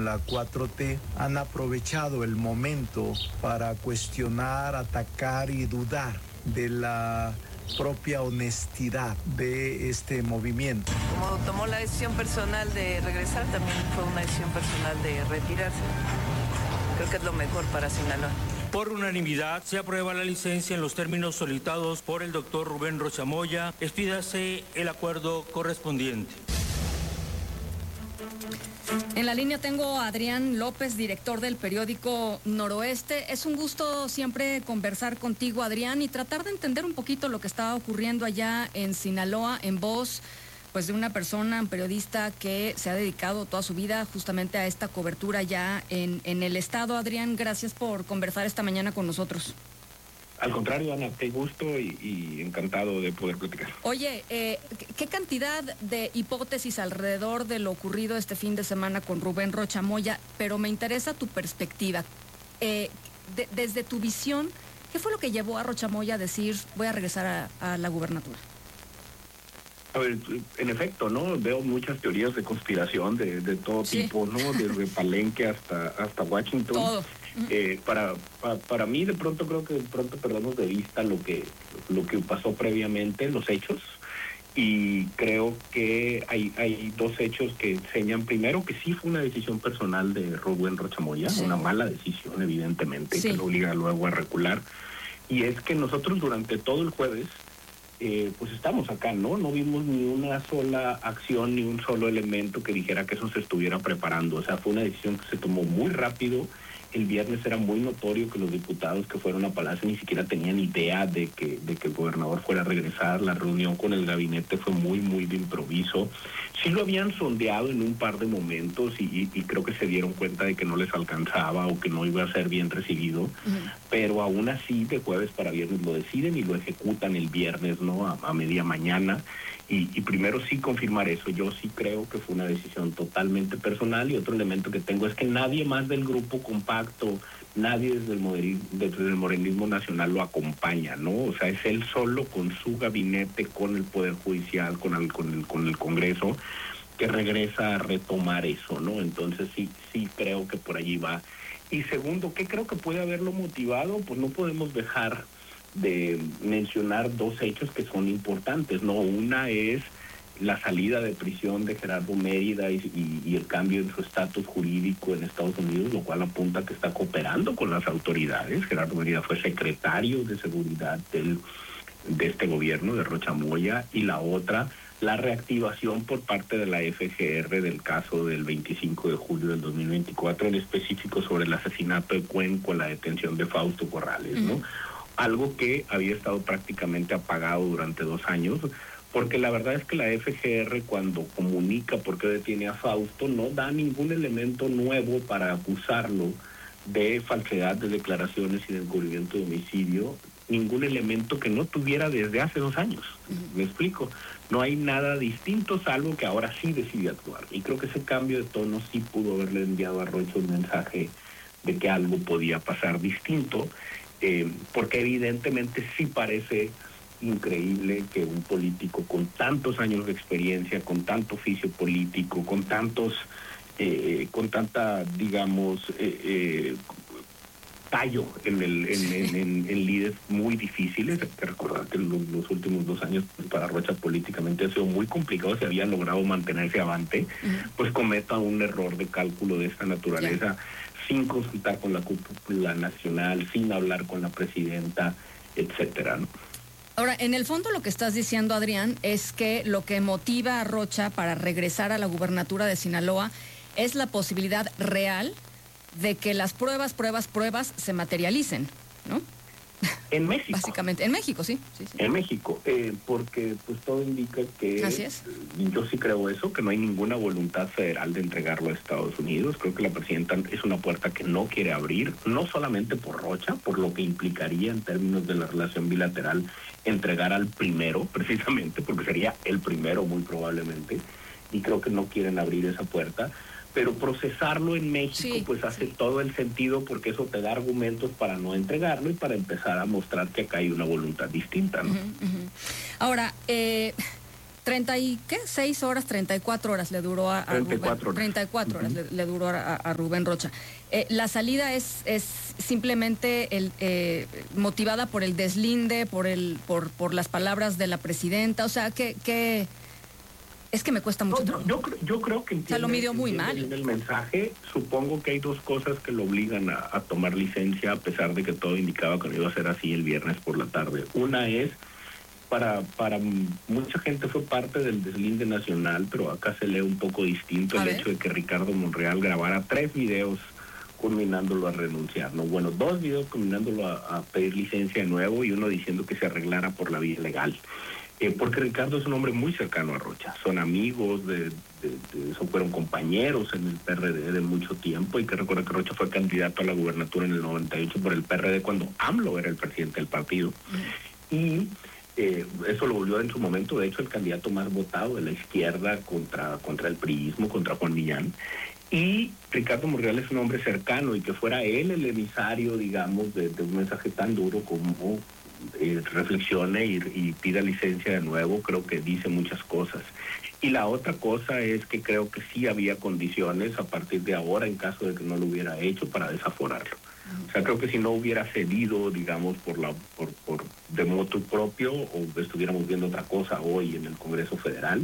la 4T han aprovechado el momento para cuestionar, atacar y dudar de la propia honestidad de este movimiento. Como tomó la decisión personal de regresar, también fue una decisión personal de retirarse. Creo que es lo mejor para Sinaloa. Por unanimidad se aprueba la licencia en los términos solicitados por el doctor Rubén Rocha Moya. Expídase el acuerdo correspondiente. En la línea tengo a Adrián López, director del periódico Noroeste. Es un gusto siempre conversar contigo, Adrián, y tratar de entender un poquito lo que está ocurriendo allá en Sinaloa, en voz pues de una persona, un periodista que se ha dedicado toda su vida justamente a esta cobertura ya en el estado. Adrián, gracias por conversar esta mañana con nosotros. Al contrario, Ana, qué gusto y encantado de poder platicar. Oye, ¿qué cantidad de hipótesis alrededor de lo ocurrido este fin de semana con Rubén Rocha Moya? Pero me interesa tu perspectiva. Desde tu visión, ¿qué fue lo que llevó a Rocha Moya a decir voy a regresar a la gubernatura? A ver, en efecto, ¿no? Veo muchas teorías de conspiración de todo tipo, ¿no? Desde Palenque hasta Washington. Todo. Para mí, de pronto, creo que perdemos de vista lo que pasó previamente, los hechos, y creo que hay dos hechos que enseñan, primero, que sí fue una decisión personal de Rubén Rocha Moya, una mala decisión, evidentemente, que lo obliga luego a recular, y es que nosotros durante todo el jueves, pues estamos acá, ¿no? No vimos ni una sola acción, ni un solo elemento que dijera que eso se estuviera preparando. O sea, fue una decisión que se tomó muy rápido. El viernes era muy notorio que los diputados que fueron a Palacio ni siquiera tenían idea de que el gobernador fuera a regresar. La reunión con el gabinete fue muy de improviso. Sí lo habían sondeado en un par de momentos y creo que se dieron cuenta de que no les alcanzaba o que no iba a ser bien recibido, pero aún así de jueves para viernes lo deciden y lo ejecutan el viernes, ¿no? A media mañana. Y primero sí confirmar eso, yo sí creo que fue una decisión totalmente personal, y otro elemento que tengo es que nadie más del grupo compacto, nadie desde el morenismo nacional lo acompaña, ¿no? O sea, es él solo con su gabinete, con el Poder Judicial, con el Congreso, que regresa a retomar eso, ¿no? Entonces sí creo que por allí va. Y segundo, ¿qué creo que puede haberlo motivado? Pues no podemos dejar de mencionar dos hechos que son importantes, ¿no? Una es la salida de prisión de Gerardo Mérida y el cambio en su estatus jurídico en Estados Unidos, lo cual apunta que está cooperando con las autoridades. Gerardo Mérida fue secretario de seguridad de este gobierno, de Rocha Moya, y la otra, la reactivación por parte de la FGR del caso del 25 de julio del 2024, en específico sobre el asesinato de Cuenco, la detención de Fausto Corrales, ¿no? Algo que había estado prácticamente apagado durante 2 años, porque la verdad es que la FGR, cuando comunica por qué detiene a Fausto, no da ningún elemento nuevo para acusarlo de falsedad de declaraciones y de encubrimiento de homicidio, ningún elemento que no tuviera desde hace 2 años. ¿Me explico? No hay nada distinto, salvo que ahora sí decide actuar. Y creo que ese cambio de tono sí pudo haberle enviado a Rocha un mensaje de que algo podía pasar distinto, porque evidentemente sí parece increíble que un político con tantos años de experiencia, con tanto oficio político, con tanta, digamos, tallo en líderes muy difíciles. Hay que recordar que los últimos 2 años para Rocha políticamente ha sido muy complicado, se había logrado mantenerse avante, pues cometa un error de cálculo de esta naturaleza, sin consultar con la cúpula nacional, sin hablar con la presidenta, etcétera, ¿no? Ahora, en el fondo lo que estás diciendo, Adrián, es que lo que motiva a Rocha para regresar a la gubernatura de Sinaloa es la posibilidad real de que las pruebas se materialicen, ¿no? En México. Básicamente, en México, sí. En México, porque pues todo indica que... Así es. Yo sí creo eso, que no hay ninguna voluntad federal de entregarlo a Estados Unidos. Creo que la presidenta es una puerta que no quiere abrir, no solamente por Rocha, por lo que implicaría en términos de la relación bilateral entregar al primero, precisamente, porque sería el primero muy probablemente, y creo que no quieren abrir esa puerta. Pero procesarlo en México pues hace todo el sentido, porque eso te da argumentos para no entregarlo y para empezar a mostrar que acá hay una voluntad distinta, ¿no? Ahora, 6 horas, 34 horas le duró a 34 Rubén. 34 horas le duró a Rubén Rocha. La salida es simplemente motivada por el deslinde, por las palabras de la presidenta, o sea, que es que me cuesta mucho trabajo. Yo creo que entiende, lo midió muy mal. El mensaje. Supongo que hay dos cosas que lo obligan a tomar licencia, a pesar de que todo indicaba que no iba a ser así el viernes por la tarde. Una es, para mucha gente fue parte del deslinde nacional, pero acá se lee un poco distinto el hecho de que Ricardo Monreal grabara 3 videos culminándolo a renunciar, ¿no? Bueno, 2 videos culminándolo a pedir licencia de nuevo y uno diciendo que se arreglara por la vía legal. Porque Ricardo es un hombre muy cercano a Rocha, son amigos, fueron compañeros en el PRD de mucho tiempo, y que recuerda que Rocha fue candidato a la gubernatura en el 98 por el PRD cuando AMLO era el presidente del partido. Y eso lo volvió en su momento, de hecho, el candidato más votado de la izquierda contra el priismo, contra Juan Millán. Y Ricardo Monreal es un hombre cercano, y que fuera él el emisario, digamos, de un mensaje tan duro como reflexione y pida licencia de nuevo, creo que dice muchas cosas. Y la otra cosa es que creo que sí había condiciones a partir de ahora, en caso de que no lo hubiera hecho, para desaforarlo. O sea, creo que si no hubiera cedido, digamos, por de motu propio, o estuviéramos viendo otra cosa hoy en el Congreso Federal,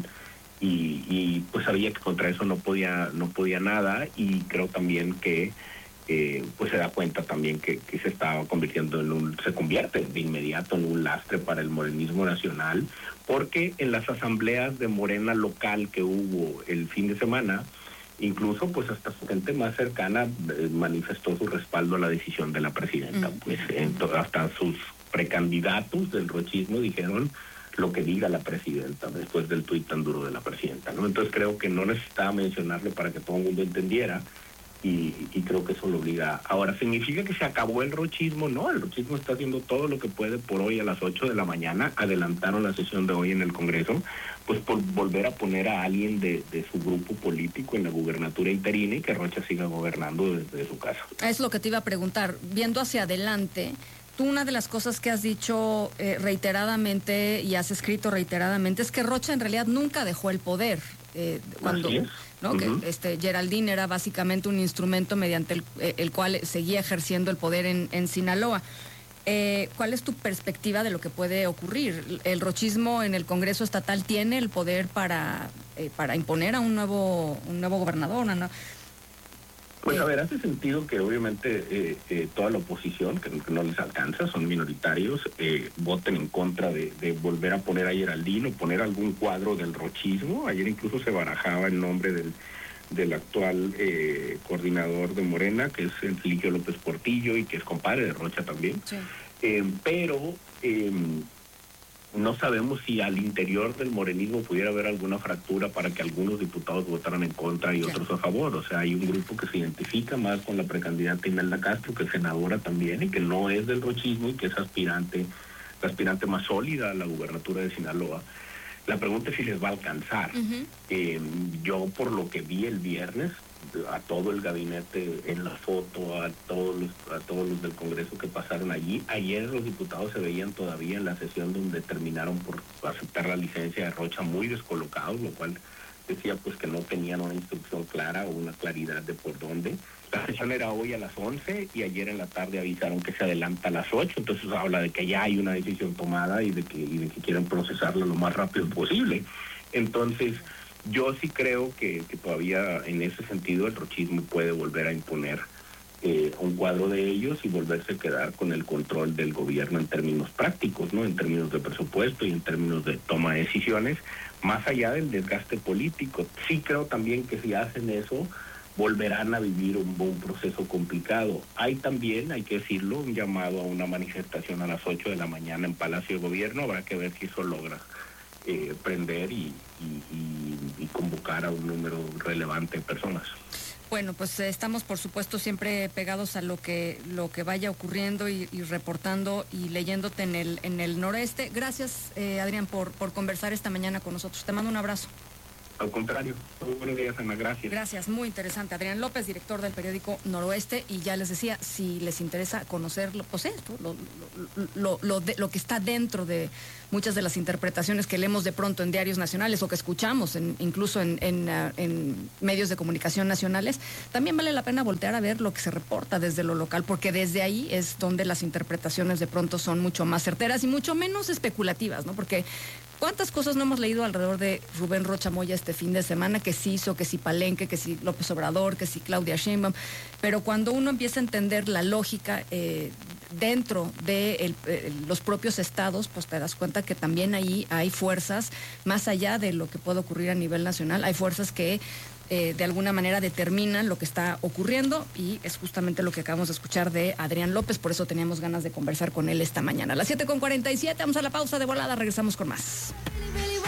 y pues sabía que contra eso no podía nada, y creo también que pues se da cuenta también que se estaba convirtiendo se convierte de inmediato en un lastre para el morenismo nacional, porque en las asambleas de Morena local que hubo el fin de semana, incluso pues hasta su gente más cercana manifestó su respaldo a la decisión de la presidenta. Pues hasta sus precandidatos del rochismo dijeron lo que diga la presidenta después del tuit tan duro de la presidenta, ¿no? Entonces creo que no necesitaba mencionarle para que todo el mundo entendiera, y creo que eso lo obliga. Ahora, ¿significa que se acabó el rochismo? No, el rochismo está haciendo todo lo que puede por hoy a las 8 de la mañana. Adelantaron la sesión de hoy en el Congreso, pues por volver a poner a alguien de su grupo político en la gubernatura interina, y que Rocha siga gobernando desde su casa. Es lo que te iba a preguntar. Viendo hacia adelante, tú, una de las cosas que has dicho reiteradamente y has escrito reiteradamente es que Rocha en realidad nunca dejó el poder. Cuando, ¿no? Que Geraldine era básicamente un instrumento mediante el cual seguía ejerciendo el poder en Sinaloa. ¿Cuál es tu perspectiva de lo que puede ocurrir? ¿El rochismo en el Congreso Estatal tiene el poder para imponer a un nuevo gobernador? Pues a ver, hace sentido que obviamente toda la oposición, que no les alcanza, son minoritarios, voten en contra de volver a poner a Geraldine o poner algún cuadro del rochismo. Ayer incluso se barajaba el nombre del actual coordinador de Morena, que es Enrique López Portillo, y que es compadre de Rocha también. Sí. Pero no sabemos si al interior del morenismo pudiera haber alguna fractura para que algunos diputados votaran en contra y otros a favor. O sea, hay un grupo que se identifica más con la precandidata Imelda Castro, que es senadora también, y que no es del rochismo, y que es la aspirante más sólida a la gubernatura de Sinaloa. La pregunta es si les va a alcanzar. Yo, por lo que vi el viernes, a todo el gabinete en la foto, a todos los del Congreso que pasaron allí. Ayer los diputados se veían todavía en la sesión donde terminaron por aceptar la licencia de Rocha muy descolocados, lo cual decía pues que no tenían una instrucción clara o una claridad de por dónde. La sesión era hoy a las 11 y ayer en la tarde avisaron que se adelanta a las 8, entonces habla de que ya hay una decisión tomada y de que quieren procesarla lo más rápido posible. Entonces, yo sí creo que todavía en ese sentido el rochismo puede volver a imponer un cuadro de ellos y volverse a quedar con el control del gobierno en términos prácticos, ¿no? En términos de presupuesto y en términos de toma de decisiones, más allá del desgaste político. Sí creo también que si hacen eso, volverán a vivir un proceso complicado. Hay también, hay que decirlo, un llamado a una manifestación a las 8 de la mañana en Palacio de Gobierno. Habrá que ver si eso logra prender y convocar a un número relevante de personas. Bueno, pues estamos por supuesto siempre pegados a lo que vaya ocurriendo y reportando y leyéndote en el noreste. Gracias, Adrián, por conversar esta mañana con nosotros. Te mando un abrazo. Al contrario. Muy buenos días, Ana. Gracias. Gracias, muy interesante. Adrián López, director del periódico Noroeste, y ya les decía, si les interesa conocerlo, pues esto, lo que está dentro de muchas de las interpretaciones que leemos de pronto en diarios nacionales o que escuchamos incluso en medios de comunicación nacionales, también vale la pena voltear a ver lo que se reporta desde lo local, porque desde ahí es donde las interpretaciones de pronto son mucho más certeras y mucho menos especulativas, ¿no? Porque ¿cuántas cosas no hemos leído alrededor de Rubén Rocha Moya este fin de semana? Que sí hizo, que sí Palenque, que sí López Obrador, que sí Claudia Sheinbaum. Pero cuando uno empieza a entender la lógica dentro de los propios estados, pues te das cuenta que también ahí hay fuerzas, más allá de lo que puede ocurrir a nivel nacional, hay fuerzas que de alguna manera determinan lo que está ocurriendo, y es justamente lo que acabamos de escuchar de Adrián López. Por eso teníamos ganas de conversar con él esta mañana. A las 7:47, vamos a la pausa, de volada regresamos con más.